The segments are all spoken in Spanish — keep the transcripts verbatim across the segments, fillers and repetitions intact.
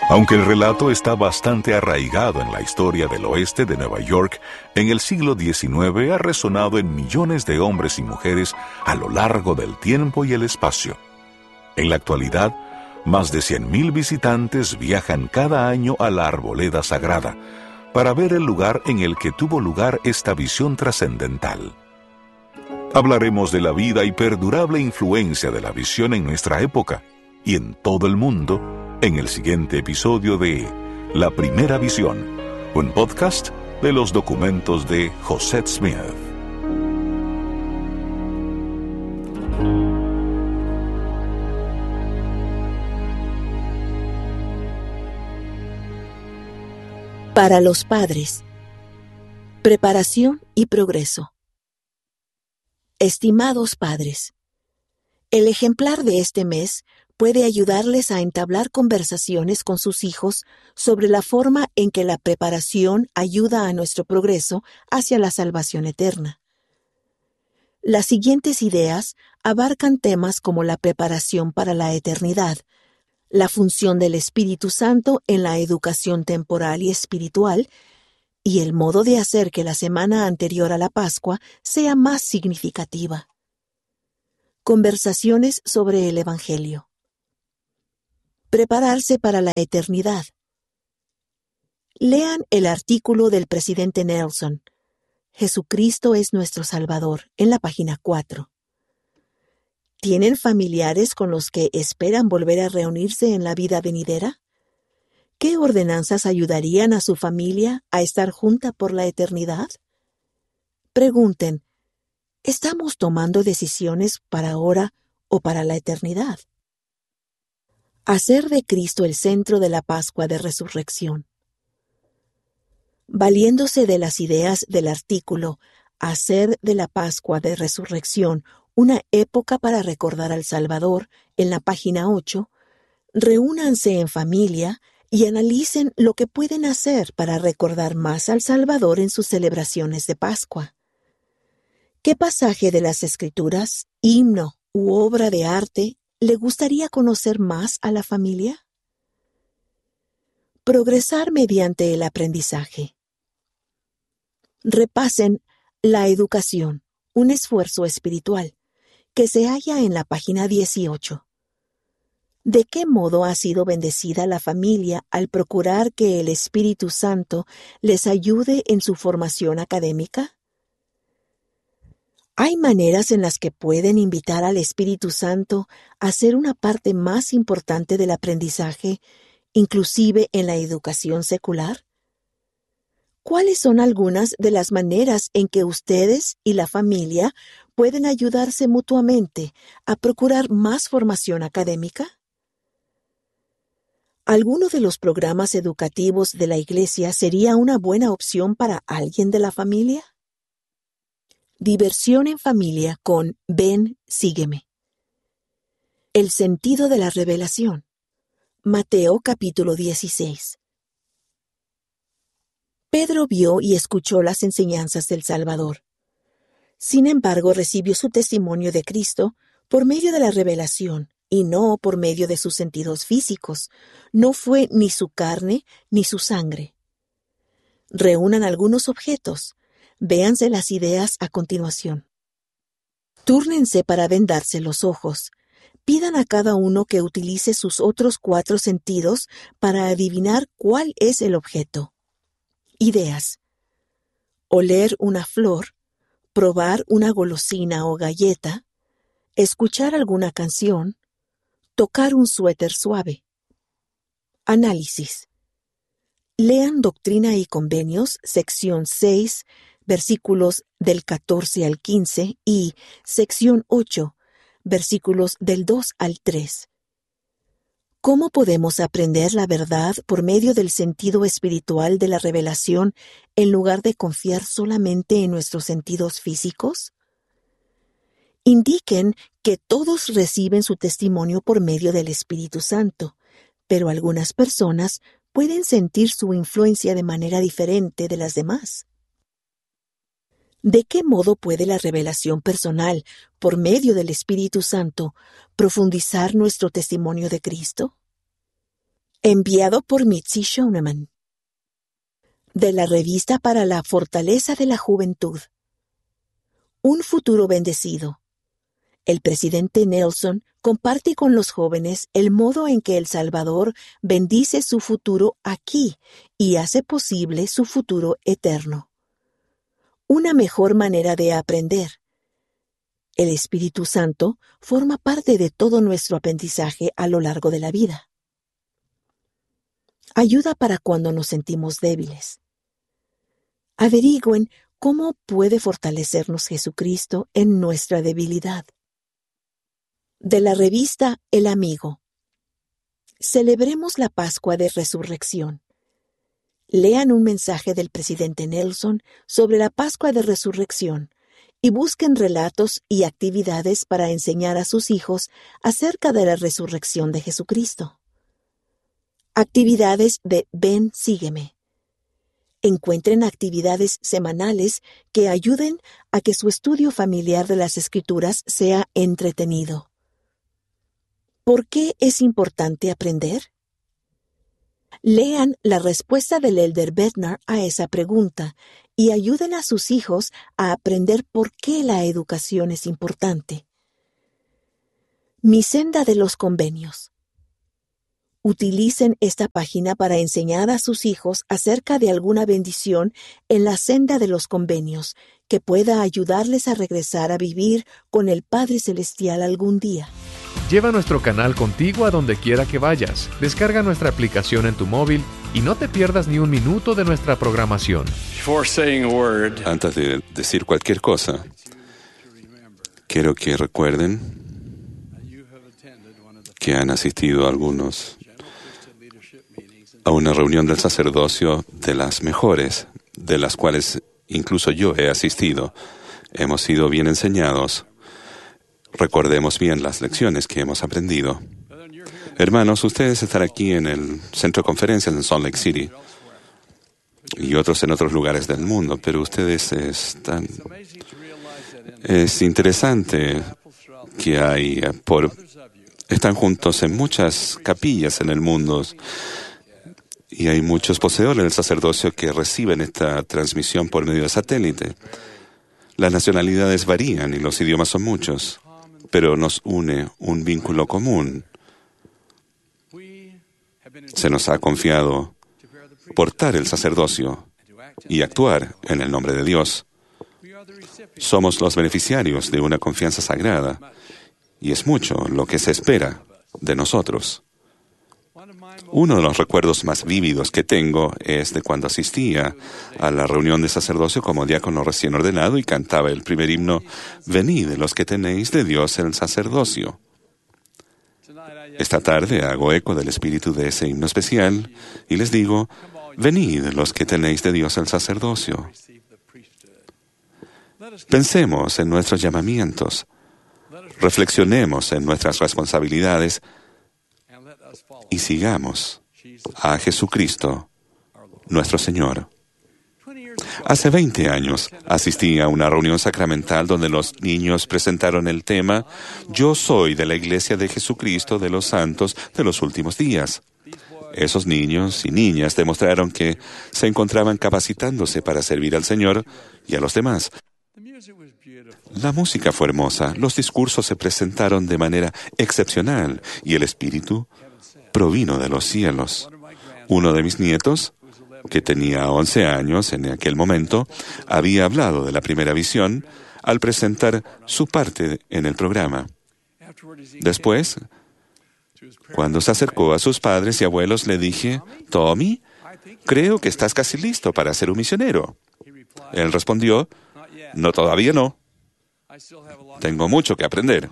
Aunque el relato está bastante arraigado en la historia del oeste de Nueva York, en el siglo diecinueve ha resonado en millones de hombres y mujeres a lo largo del tiempo y el espacio. En la actualidad, más de cien mil visitantes viajan cada año a la Arboleda Sagrada para ver el lugar en el que tuvo lugar esta visión trascendental. Hablaremos de la vida y perdurable influencia de la visión en nuestra época y en todo el mundo en el siguiente episodio de La Primera Visión, un podcast de los documentos de Josette Smith. Para los padres, preparación y progreso. Estimados padres, el ejemplar de este mes puede ayudarles a entablar conversaciones con sus hijos sobre la forma en que la preparación ayuda a nuestro progreso hacia la salvación eterna. Las siguientes ideas abarcan temas como la preparación para la eternidad, la función del Espíritu Santo en la educación temporal y espiritual, y el modo de hacer que la semana anterior a la Pascua sea más significativa. Conversaciones sobre el Evangelio. Prepararse para la eternidad. Lean el artículo del presidente Nelson, Jesucristo es nuestro Salvador, en la página cuatro. ¿Tienen familiares con los que esperan volver a reunirse en la vida venidera? ¿Qué ordenanzas ayudarían a su familia a estar junta por la eternidad? Pregunten, ¿estamos tomando decisiones para ahora o para la eternidad? Hacer de Cristo el centro de la Pascua de Resurrección. Valiéndose de las ideas del artículo Hacer de la Pascua de Resurrección una época para recordar al Salvador, en la página ocho, reúnanse en familia y analicen lo que pueden hacer para recordar más al Salvador en sus celebraciones de Pascua. ¿Qué pasaje de las Escrituras, himno u obra de arte le gustaría conocer más a la familia? Progresar mediante el aprendizaje. Repasen La educación, un esfuerzo espiritual, que se halla en la página dieciocho. ¿De qué modo ha sido bendecida la familia al procurar que el Espíritu Santo les ayude en su formación académica? ¿Hay maneras en las que pueden invitar al Espíritu Santo a ser una parte más importante del aprendizaje, inclusive en la educación secular? ¿Cuáles son algunas de las maneras en que ustedes y la familia pueden ayudarse mutuamente a procurar más formación académica? ¿Alguno de los programas educativos de la Iglesia sería una buena opción para alguien de la familia? Diversión en familia con Ven, sígueme. El sentido de la revelación. Mateo capítulo dieciséis. Pedro vio y escuchó las enseñanzas del Salvador. Sin embargo, recibió su testimonio de Cristo por medio de la revelación y no por medio de sus sentidos físicos. No fue ni su carne ni su sangre. Reúnan algunos objetos. Véanse las ideas a continuación. Túrnense para vendarse los ojos. Pidan a cada uno que utilice sus otros cuatro sentidos para adivinar cuál es el objeto. Ideas. Oler una flor, probar una golosina o galleta, escuchar alguna canción, tocar un suéter suave. Análisis. Lean Doctrina y Convenios, sección seis, versículos del catorce al quince y sección ocho, versículos del dos al tres. ¿Cómo podemos aprender la verdad por medio del sentido espiritual de la revelación en lugar de confiar solamente en nuestros sentidos físicos? Indiquen que todos reciben su testimonio por medio del Espíritu Santo, pero algunas personas pueden sentir su influencia de manera diferente de las demás. ¿De qué modo puede la revelación personal, por medio del Espíritu Santo, profundizar nuestro testimonio de Cristo? Enviado por Mitzi Shoneman. De la Revista para la Fortaleza de la Juventud. Un futuro bendecido. El presidente Nelson comparte con los jóvenes el modo en que El Salvador bendice su futuro aquí y hace posible su futuro eterno. Una mejor manera de aprender. El Espíritu Santo forma parte de todo nuestro aprendizaje a lo largo de la vida. Ayuda para cuando nos sentimos débiles. Averigüen cómo puede fortalecernos Jesucristo en nuestra debilidad. De la revista El Amigo. Celebremos la Pascua de Resurrección. Lean un mensaje del presidente Nelson sobre la Pascua de Resurrección y busquen relatos y actividades para enseñar a sus hijos acerca de la resurrección de Jesucristo. Actividades de Ven, Sígueme. Encuentren actividades semanales que ayuden a que su estudio familiar de las Escrituras sea entretenido. ¿Por qué es importante aprender? Lean la respuesta del Elder Bednar a esa pregunta y ayuden a sus hijos a aprender por qué la educación es importante. Mi senda de los convenios. Utilicen esta página para enseñar a sus hijos acerca de alguna bendición en la senda de los convenios que pueda ayudarles a regresar a vivir con el Padre Celestial algún día. Lleva nuestro canal contigo a donde quiera que vayas. Descarga nuestra aplicación en tu móvil y no te pierdas ni un minuto de nuestra programación. Antes de decir cualquier cosa, quiero que recuerden que han asistido algunos a una reunión del sacerdocio de las mejores, de las cuales incluso yo he asistido. Hemos sido bien enseñados. Recordemos bien las lecciones que hemos aprendido. Hermanos, ustedes están aquí en el centro de conferencias en Salt Lake City y otros en otros lugares del mundo, pero ustedes están... Es interesante que hay por... Están juntos en muchas capillas en el mundo y hay muchos poseedores del sacerdocio que reciben esta transmisión por medio de satélite. Las nacionalidades varían y los idiomas son muchos, pero nos une un vínculo común. Se nos ha confiado portar el sacerdocio y actuar en el nombre de Dios. Somos los beneficiarios de una confianza sagrada y es mucho lo que se espera de nosotros. Uno de los recuerdos más vívidos que tengo es de cuando asistía a la reunión de sacerdocio como diácono recién ordenado y cantaba el primer himno, Venid los que tenéis de Dios el sacerdocio. Esta tarde hago eco del espíritu de ese himno especial y les digo, venid los que tenéis de Dios el sacerdocio. Pensemos en nuestros llamamientos, reflexionemos en nuestras responsabilidades y sigamos a Jesucristo, nuestro Señor. Hace veinte años asistí a una reunión sacramental donde los niños presentaron el tema Yo soy de la Iglesia de Jesucristo de los Santos de los Últimos Días. Esos niños y niñas demostraron que se encontraban capacitándose para servir al Señor y a los demás. La música fue hermosa, los discursos se presentaron de manera excepcional y el Espíritu provino de los cielos. Uno de mis nietos, que tenía once años en aquel momento, había hablado de la primera visión al presentar su parte en el programa. Después, cuando se acercó a sus padres y abuelos, le dije, Tommy, creo que estás casi listo para ser un misionero. Él respondió, no, todavía no. Tengo mucho que aprender.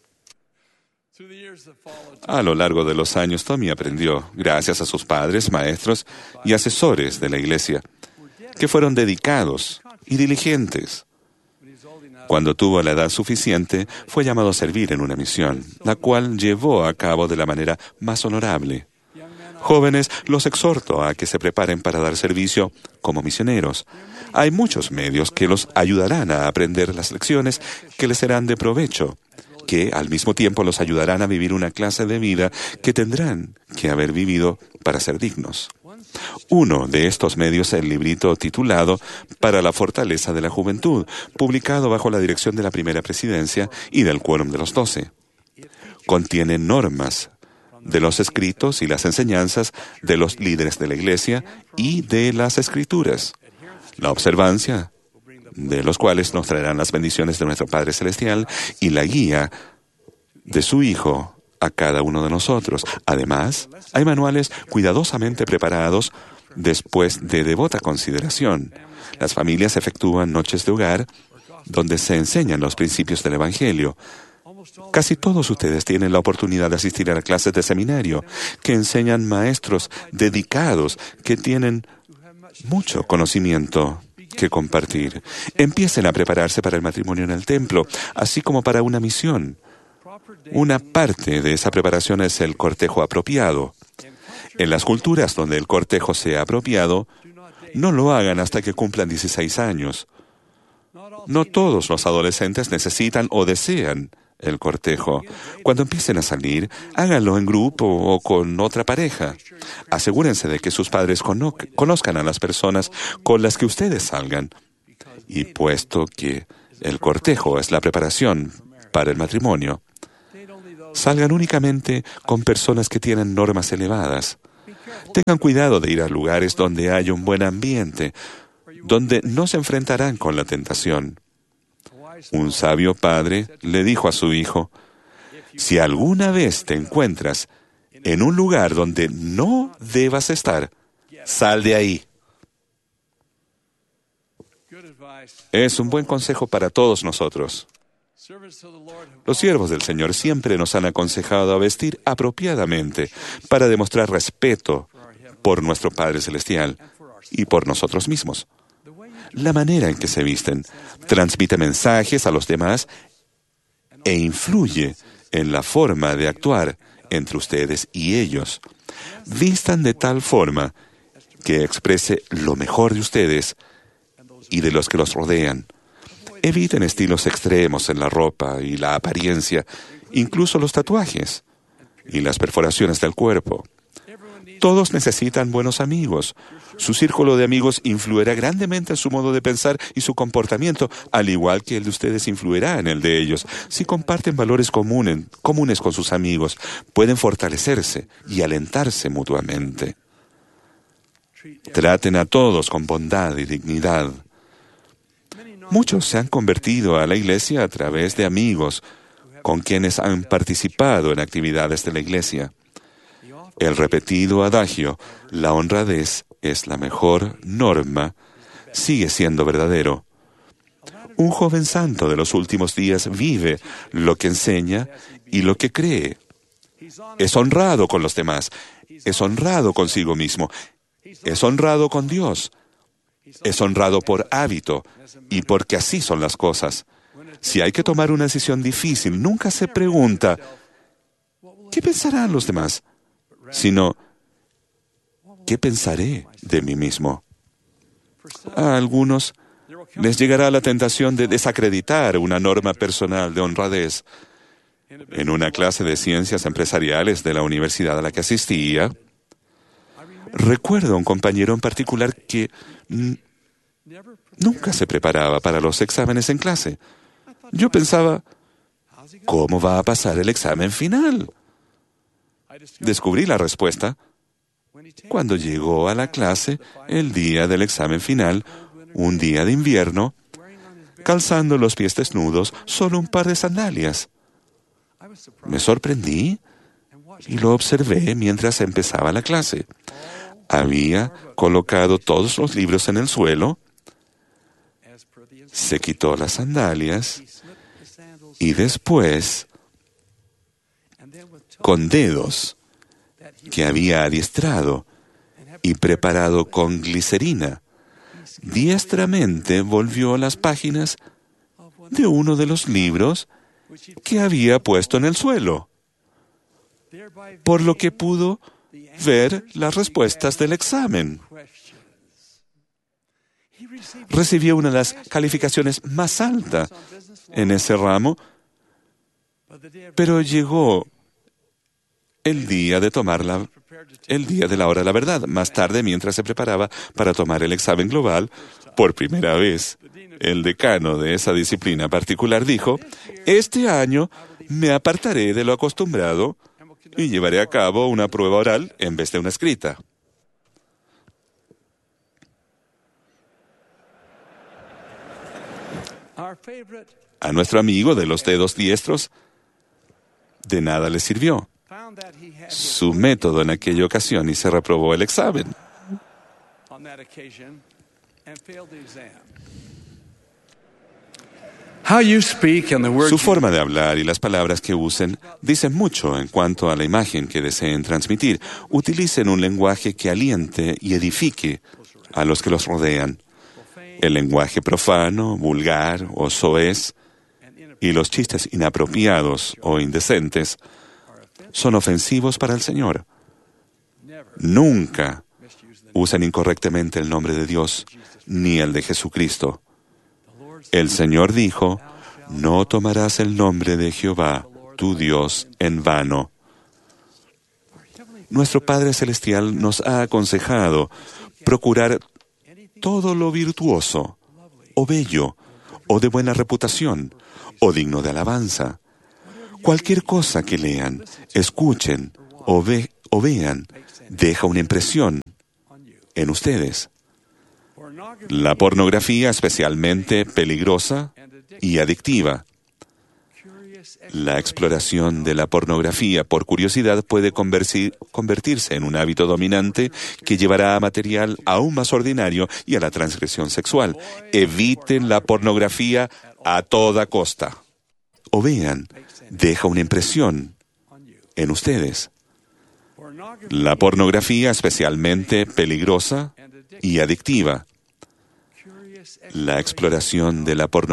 A lo largo de los años, Tommy aprendió, gracias a sus padres, maestros y asesores de la iglesia, que fueron dedicados y diligentes. Cuando tuvo la edad suficiente, fue llamado a servir en una misión, la cual llevó a cabo de la manera más honorable. Jóvenes, los exhorto a que se preparen para dar servicio como misioneros. Hay muchos medios que los ayudarán a aprender las lecciones que les serán de provecho, que al mismo tiempo los ayudarán a vivir una clase de vida que tendrán que haber vivido para ser dignos. Uno de estos medios es el librito titulado Para la fortaleza de la juventud, publicado bajo la dirección de la primera presidencia y del Quórum de los Doce. Contiene normas de los escritos y las enseñanzas de los líderes de la Iglesia y de las Escrituras, la observancia de los cuales nos traerán las bendiciones de nuestro Padre Celestial y la guía de su Hijo a cada uno de nosotros. Además, hay manuales cuidadosamente preparados después de devota consideración. Las familias efectúan noches de hogar donde se enseñan los principios del Evangelio. Casi todos ustedes tienen la oportunidad de asistir a las clases de seminario que enseñan maestros dedicados que tienen mucho conocimiento que compartir. Empiecen a prepararse para el matrimonio en el templo, así como para una misión. Una parte de esa preparación es el cortejo apropiado. En las culturas donde el cortejo sea apropiado, no lo hagan hasta que cumplan dieciséis años. No todos los adolescentes necesitan o desean el cortejo. Cuando empiecen a salir, háganlo en grupo o con otra pareja. Asegúrense de que sus padres cono- conozcan a las personas con las que ustedes salgan. Y puesto que el cortejo es la preparación para el matrimonio, salgan únicamente con personas que tienen normas elevadas. Tengan cuidado de ir a lugares donde haya un buen ambiente, donde no se enfrentarán con la tentación. Un sabio padre le dijo a su hijo, si alguna vez te encuentras en un lugar donde no debas estar, sal de ahí. Es un buen consejo para todos nosotros. Los siervos del Señor siempre nos han aconsejado a vestir apropiadamente para demostrar respeto por nuestro Padre Celestial y por nosotros mismos. La manera en que se visten transmite mensajes a los demás e influye en la forma de actuar entre ustedes y ellos. Vistan de tal forma que exprese lo mejor de ustedes y de los que los rodean. Eviten estilos extremos en la ropa y la apariencia, incluso los tatuajes y las perforaciones del cuerpo. Todos necesitan buenos amigos. Su círculo de amigos influirá grandemente en su modo de pensar y su comportamiento, al igual que el de ustedes influirá en el de ellos. Si comparten valores comunes, comunes con sus amigos, pueden fortalecerse y alentarse mutuamente. Traten a todos con bondad y dignidad. Muchos se han convertido a la iglesia a través de amigos con quienes han participado en actividades de la iglesia. El repetido adagio, la honradez es la mejor norma, sigue siendo verdadero. Un joven santo de los últimos días vive lo que enseña y lo que cree. Es honrado con los demás, es honrado consigo mismo, es honrado con Dios, es honrado por hábito y porque así son las cosas. Si hay que tomar una decisión difícil, nunca se pregunta, ¿qué pensarán los demás? Sino, ¿qué pensaré de mí mismo? A algunos les llegará la tentación de desacreditar una norma personal de honradez. En una clase de ciencias empresariales de la universidad a la que asistía, recuerdo a un compañero en particular que n- nunca se preparaba para los exámenes en clase. Yo pensaba, ¿cómo va a pasar el examen final? Descubrí la respuesta cuando llegó a la clase el día del examen final, un día de invierno, calzando los pies desnudos, solo un par de sandalias. Me sorprendí y lo observé mientras empezaba la clase. Había colocado todos los libros en el suelo, se quitó las sandalias y después, con dedos que había adiestrado y preparado con glicerina, diestramente volvió las páginas de uno de los libros que había puesto en el suelo, por lo que pudo ver las respuestas del examen. Recibió una de las calificaciones más altas en ese ramo, Pero llegó el día de tomarla, el día de la hora de la verdad. Más tarde, mientras se preparaba para tomar el examen global, por primera vez, el decano de esa disciplina particular dijo: este año me apartaré de lo acostumbrado y llevaré a cabo una prueba oral en vez de una escrita. A nuestro amigo de los dedos diestros, de nada le sirvió su método en aquella ocasión y se reprobó el examen. Su forma de hablar y las palabras que usen dicen mucho en cuanto a la imagen que deseen transmitir. Utilicen un lenguaje que aliente y edifique a los que los rodean. El lenguaje profano, vulgar o soez y los chistes inapropiados o indecentes son ofensivos para el Señor. Nunca usen incorrectamente el nombre de Dios ni el de Jesucristo. El Señor dijo: no tomarás el nombre de Jehová, tu Dios, en vano. Nuestro Padre Celestial nos ha aconsejado procurar todo lo virtuoso, o bello, o de buena reputación, o digno de alabanza. Cualquier cosa que lean, escuchen o, ve, o vean, deja una impresión en ustedes. La pornografía es especialmente peligrosa y adictiva. La exploración de la pornografía por curiosidad puede convertir, convertirse en un hábito dominante que llevará a material aún más ordinario y a la transgresión sexual. Eviten la pornografía a toda costa. O vean, deja una impresión en ustedes. La pornografía es especialmente peligrosa y adictiva. La exploración de la pornografía